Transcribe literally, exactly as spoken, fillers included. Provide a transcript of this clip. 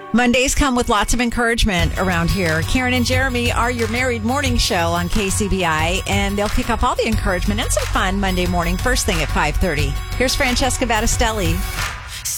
Mondays come with lots of encouragement around here. Karen and Jeremy are your married morning show on K C B I, and they'll pick up all the encouragement and some fun Monday morning, first thing at five thirty. Here's Francesca Battistelli.